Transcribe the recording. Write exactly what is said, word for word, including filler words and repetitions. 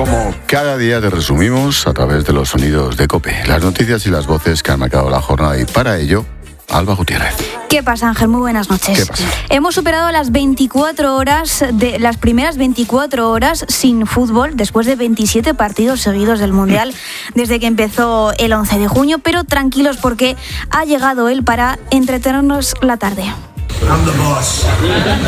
Como cada día te resumimos a través de los sonidos de COPE, las noticias y las voces que han marcado la jornada, y para ello, Alba Gutiérrez. ¿Qué pasa, Ángel? Muy buenas noches. ¿Qué pasa? Hemos superado las veinticuatro horas, de las primeras veinticuatro horas sin fútbol después de veintisiete partidos seguidos del Mundial desde que empezó el once de junio, pero tranquilos porque ha llegado él para entretenernos la tarde. I'm the boss.